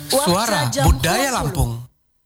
Suara Budaya Lampung.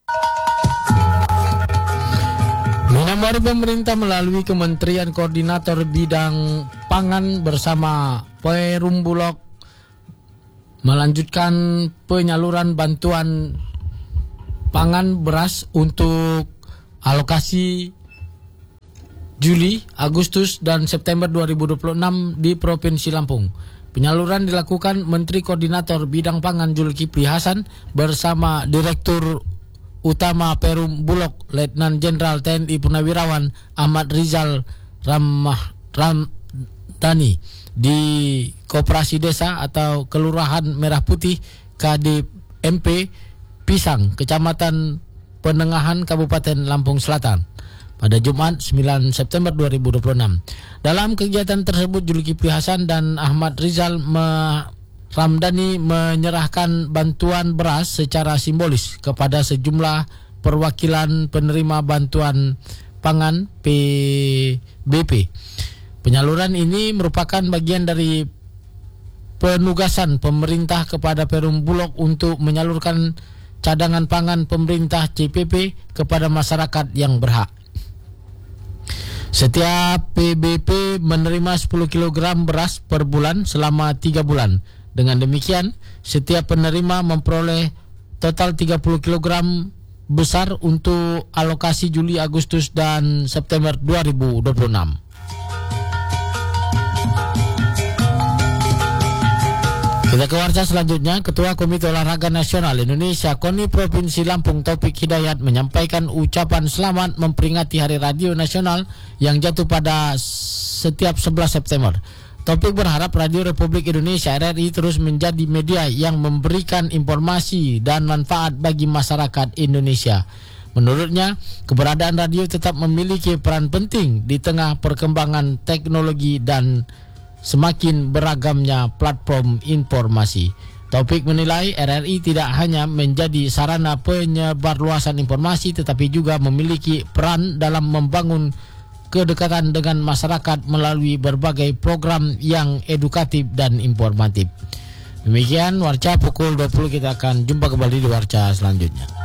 Minamari pemerintah melalui Kementerian Koordinator Bidang Pangan bersama Perum Bulog melanjutkan penyaluran bantuan pangan beras untuk alokasi Juli, Agustus, dan September 2026 di Provinsi Lampung. Penyaluran dilakukan Menteri Koordinator Bidang Pangan Zulkifli Hasan bersama Direktur Utama Perum Bulog Letnan Jenderal TNI Purnawirawan Ahmad Rizal Ramdhani di Koperasi Desa atau Kelurahan Merah Putih KDMP Pisang, Kecamatan Penengahan, Kabupaten Lampung Selatan pada Jumat 9 September 2026. Dalam kegiatan tersebut, Zulkifli Hasan dan Ahmad Rizal Ramdhani menyerahkan bantuan beras secara simbolis kepada sejumlah perwakilan penerima bantuan pangan PBP. Penyaluran ini merupakan bagian dari penugasan pemerintah kepada Perum Bulog untuk menyalurkan cadangan pangan pemerintah CPP kepada masyarakat yang berhak. Setiap PBP menerima 10 kg beras per bulan selama 3 bulan. Dengan demikian, setiap penerima memperoleh total 30 kg besar untuk alokasi Juli, Agustus, dan September 2026. Kita ke warta selanjutnya. Ketua Komite Olahraga Nasional Indonesia KONI Provinsi Lampung Taufik Hidayat menyampaikan ucapan selamat memperingati Hari Radio Nasional yang jatuh pada setiap 11 September. Taufik berharap Radio Republik Indonesia RRI terus menjadi media yang memberikan informasi dan manfaat bagi masyarakat Indonesia. Menurutnya, keberadaan radio tetap memiliki peran penting di tengah perkembangan teknologi dan semakin beragamnya platform informasi. Taufik menilai RRI tidak hanya menjadi sarana penyebarluasan informasi tetapi juga memiliki peran dalam membangun kedekatan dengan masyarakat melalui berbagai program yang edukatif dan informatif. Demikian Warca pukul 20, kita akan jumpa kembali di Warca selanjutnya.